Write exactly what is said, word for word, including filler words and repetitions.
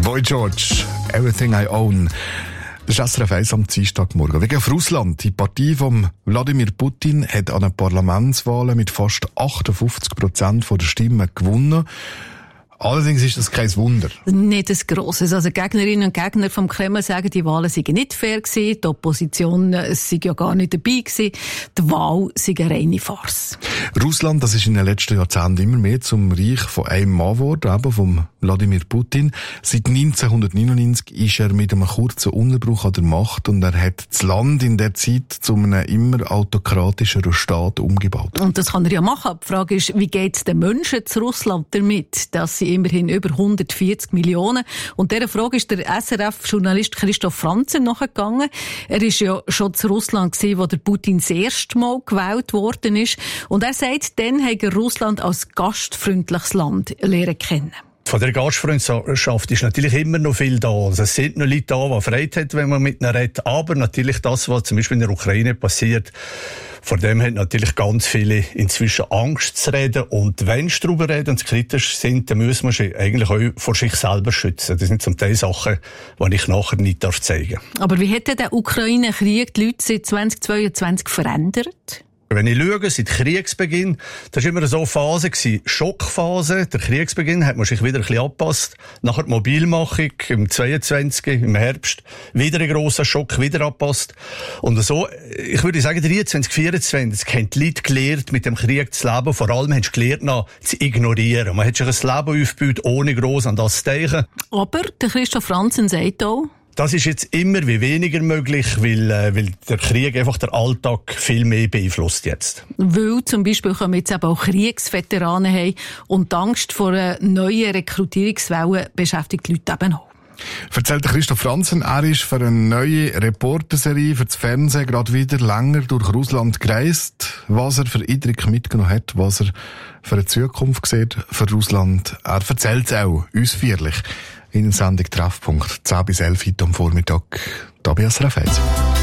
Boy George, Everything I Own. Das ist S R F eins am Dienstagmorgen. Wegen auf Russland. Die Partei von Wladimir Putin hat an den Parlamentswahlen mit fast achtundfünfzig Prozent der Stimmen gewonnen. Allerdings ist das kein Wunder. Nicht ein grosses. Also Gegnerinnen und Gegner vom Kreml sagen, die Wahlen seien nicht fair gewesen, die Opposition sei ja gar nicht dabei gewesen, die Wahl sei eine reine Farce. Russland, das ist in den letzten Jahrzehnten immer mehr zum Reich von einem Mann geworden, eben vom Wladimir Putin. Seit neunzehnhundertneunundneunzig ist er mit einem kurzen Unterbruch an der Macht und er hat das Land in der Zeit zu einem immer autokratischeren Staat umgebaut. Und das kann er ja machen. Die Frage ist, wie geht es den Menschen zu Russland damit, dass sie immerhin über hundertvierzig Millionen. Und dieser Frage ist der S R F-Journalist Christoph Franzen nachgegangen. Er ist ja schon zu Russland gewesen, wo der Putin das erste Mal gewählt worden ist. Und er sagt, dann hat er Russland als gastfreundliches Land lernen kennen. Von der Gastfreundschaft ist natürlich immer noch viel da. Also es sind noch Leute da, die Freude haben, wenn man mit ihnen redet. Aber natürlich das, was zum Beispiel in der Ukraine passiert, vor dem haben natürlich ganz viele inzwischen Angst zu reden. Und wenn sie darüber reden und kritisch sind, dann müssen wir sie eigentlich auch vor sich selber schützen. Das sind zum Teil Sachen, die ich nachher nicht zeigen darf. Aber wie hat denn der Ukraine-Krieg die Leute seit zweitausendzweiundzwanzig verändert? Wenn ich schaue, seit Kriegsbeginn, das war immer so eine Phase gewesen, Schockphase. Der Kriegsbeginn hat man sich wieder ein bisschen angepasst. Nachher die Mobilmachung im zweiundzwanzig, im Herbst, wieder ein grosser Schock, wieder angepasst. Und so, ich würde sagen, dreiundzwanzig, vierundzwanzig, haben die Leute gelernt, mit dem Krieg zu leben. Vor allem haben sie gelernt, noch zu ignorieren. Man hat sich ein Leben aufgebaut, ohne gross an das zu denken. Aber der Christoph Franzen sagt auch, das ist jetzt immer wie weniger möglich, weil, äh, weil der Krieg einfach den Alltag viel mehr beeinflusst jetzt. Weil zum Beispiel kommen jetzt eben auch Kriegsveteranen haben und die Angst vor einer neuen Rekrutierungswelle beschäftigt die Leute eben auch. Erzählt Christoph Franzen, er ist für eine neue Reporterserie für das Fernsehen gerade wieder länger durch Russland gereist. Was er für Eindrücke mitgenommen hat, was er für eine Zukunft sieht für Russland. Er erzählt es auch ausführlich in der Sendung Treffpunkt zehn bis elf heute am Vormittag, da bei S R F eins.